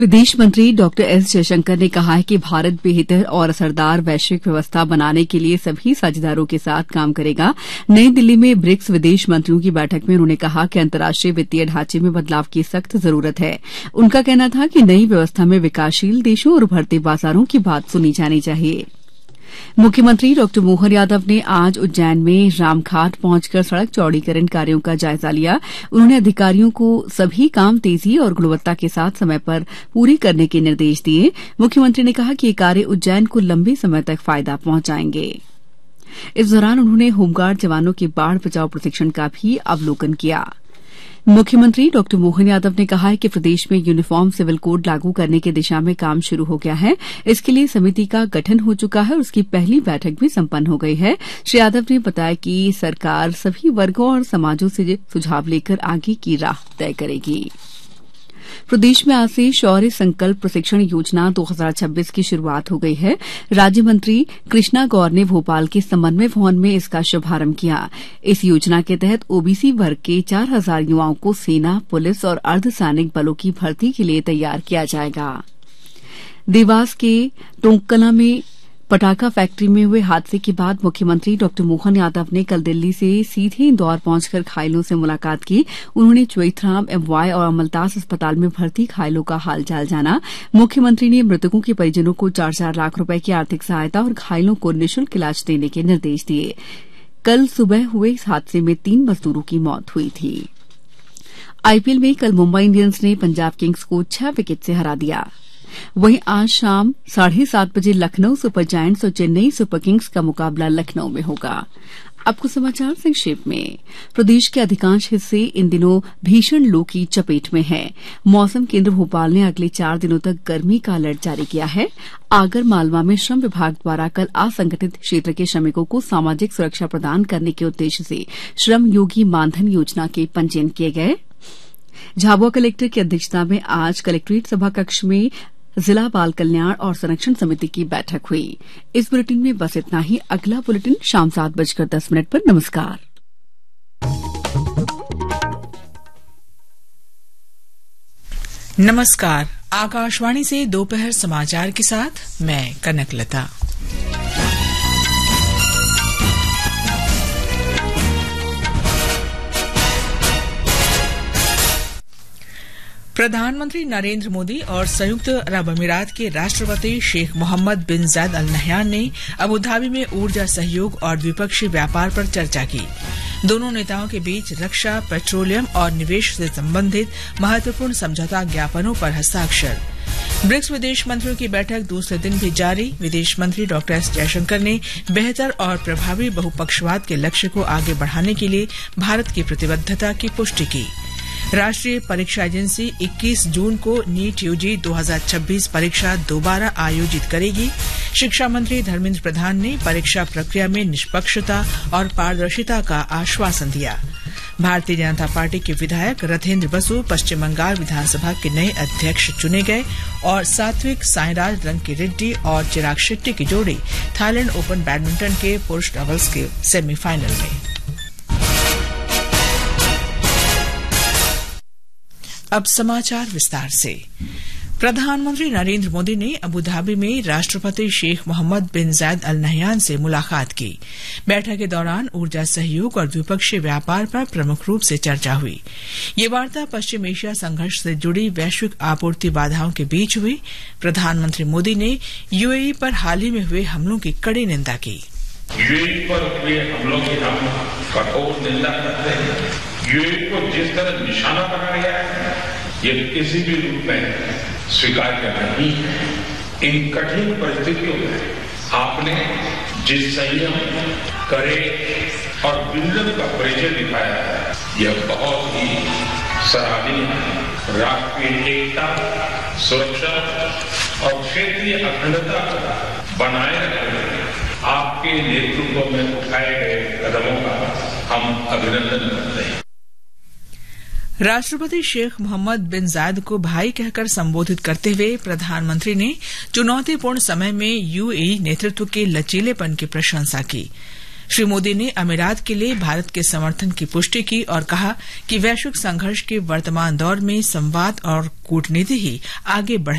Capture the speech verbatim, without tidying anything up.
विदेश मंत्री doctor S Jaishankar ने कहा है कि भारत बेहतर और असरदार वैश्विक व्यवस्था बनाने के लिए सभी साझेदारों के साथ काम करेगा। नई दिल्ली में ब्रिक्स विदेश मंत्रियों की बैठक में उन्होंने कहा कि अंतर्राष्ट्रीय वित्तीय ढांचे में बदलाव की सख्त जरूरत है। उनका कहना था कि नई व्यवस्था में विकासशील देशों और उभरते बाजारों की बात सुनी जानी चाहिए। मुख्यमंत्री डॉक्टर मोहन यादव ने आज उज्जैन में रामघाट पहुंचकर सड़क चौड़ीकरण कार्यों का जायजा लिया। उन्होंने अधिकारियों को सभी काम तेजी और गुणवत्ता के साथ समय पर पूरे करने के निर्देश दिए। मुख्यमंत्री ने कहा कि ये कार्य उज्जैन को लंबे समय तक फायदा पहुंचाएंगे। इस दौरान उन्होंने होमगार्ड जवानों के बाढ़ बचाव प्रशिक्षण का भी अवलोकन किया। मुख्यमंत्री डॉक्टर मोहन यादव ने कहा है कि प्रदेश में यूनिफॉर्म सिविल कोड लागू करने की दिशा में काम शुरू हो गया है। इसके लिए समिति का गठन हो चुका है और उसकी पहली बैठक भी संपन्न हो गई है। श्री यादव ने बताया कि सरकार सभी वर्गों और समाजों से सुझाव लेकर आगे की राह तय करेगी। प्रदेश में आज से शौर्य संकल्प प्रशिक्षण योजना दो हज़ार छब्बीस की शुरूआत हो गई है। राज्य मंत्री कृष्णा गौर ने भोपाल के समन्वय भवन में इसका शुभारंभ किया। इस योजना के तहत ओबीसी वर्ग के चार हजार युवाओं को सेना, पुलिस और अर्धसैनिक बलों की भर्ती के लिए तैयार किया जाएगा। देवास के टोंककला में पटाखा फैक्ट्री में हुए हादसे के बाद मुख्यमंत्री डॉक्टर मोहन यादव ने कल दिल्ली से सीधे इंदौर पहुंचकर घायलों से मुलाकात की। उन्होंने चोइथराम, एमवाय और अमलतास अस्पताल में भर्ती घायलों का हालचाल जाना। मुख्यमंत्री ने मृतकों के परिजनों को चार चार लाख रुपए की आर्थिक सहायता और घायलों को निःशुल्क इलाज देने के निर्देश दिए। कल सुबह हुए इस हादसे में तीन मजदूरों की मौत हुई थी। आईपीएल में कल मुंबई इंडियंस ने पंजाब किंग्स को छह विकेट से हरा दिया। वहीं आज शाम साढ़े सात बजे लखनऊ सुपर जायंट्स और चेन्नई सुपर किंग्स का मुकाबला लखनऊ में होगा। अब कुछ समाचार संक्षेप में। प्रदेश के अधिकांश हिस्से इन दिनों भीषण लू की चपेट में है। मौसम केंद्र भोपाल ने अगले चार दिनों तक गर्मी का अलर्ट जारी किया है। आगर मालवा में श्रम विभाग द्वारा कल असंगठित क्षेत्र के श्रमिकों को सामाजिक सुरक्षा प्रदान करने के उद्देश्य से श्रम योगी मानधन योजना के पंजीयन किए गए। झाबुआ कलेक्टर की अध्यक्षता में आज कलेक्ट्रेट सभा कक्ष में जिला बाल कल्याण और संरक्षण समिति की बैठक हुई। इस बुलेटिन में बस इतना ही। अगला बुलेटिन शाम सात बजकर दस मिनट पर। नमस्कार। नमस्कार। आकाशवाणी से दोपहर समाचार के साथ मैं कनकलता। प्रधानमंत्री नरेंद्र मोदी और संयुक्त अरब अमीरात के राष्ट्रपति शेख मोहम्मद बिन जायद अल नहयान ने अबुधाबी में ऊर्जा सहयोग और द्विपक्षीय व्यापार पर चर्चा की। दोनों नेताओं के बीच रक्षा, पेट्रोलियम और निवेश से संबंधित महत्वपूर्ण समझौता ज्ञापनों पर हस्ताक्षर। ब्रिक्स विदेश मंत्रियों की बैठक दूसरे दिन भी जारी। विदेश मंत्री डॉक्टर एस जयशंकर ने बेहतर और प्रभावी बहुपक्षवाद के लक्ष्य को आगे बढ़ाने के लिए भारत की प्रतिबद्धता की पुष्टि की। राष्ट्रीय परीक्षा एजेंसी इक्कीस जून को नीट यूजी दो हज़ार छब्बीस परीक्षा दोबारा आयोजित करेगी। शिक्षा मंत्री धर्मेंद्र प्रधान ने परीक्षा प्रक्रिया में निष्पक्षता और पारदर्शिता का आश्वासन दिया। भारतीय जनता पार्टी के विधायक रथेंद्र बसु पश्चिम बंगाल विधानसभा के नए अध्यक्ष चुने गए और सात्विक साईराज रंकीरेड्डी और चिराग शेट्टी की जोड़ी थाईलैंड ओपन बैडमिंटन के पुरुष डबल्स के सेमीफाइनल में। अब समाचार विस्तार से। प्रधानमंत्री नरेंद्र मोदी ने अबुधाबी में राष्ट्रपति शेख मोहम्मद बिन जायद अल नहयान से मुलाकात की। बैठक के दौरान ऊर्जा सहयोग और द्विपक्षीय व्यापार पर प्रमुख रूप से चर्चा हुई। ये वार्ता पश्चिम एशिया संघर्ष से जुड़ी वैश्विक आपूर्ति बाधाओं के बीच हुई। प्रधानमंत्री मोदी ने यूएई पर हाल ही में हुए हमलों की कड़ी निंदा की। यूएई पर हुए हमलों की हम कठोर निंदा करते हैं। यूएई को जिस तरह निशाना बनाया गया है, ये किसी भी रूप में स्वीकार्य नहीं है। इन कठिन परिस्थितियों में आपने जिस संयम, करे और विजन का परिचय दिखाया है, यह बहुत ही सराहनीय है। राष्ट्रीय एकता, सुरक्षा और क्षेत्रीय अखंडता बनाए रखने में आपके नेतृत्व में उठाए गए कदमों का हम अभिनंदन करते हैं। राष्ट्रपति शेख मोहम्मद बिन जायद को भाई कहकर संबोधित करते हुए प्रधानमंत्री ने चुनौतीपूर्ण समय में यूएई नेतृत्व के लचीलेपन की प्रशंसा की। श्री मोदी ने अमीरात के लिए भारत के समर्थन की पुष्टि की और कहा कि वैश्विक संघर्ष के वर्तमान दौर में संवाद और कूटनीति ही आगे बढ़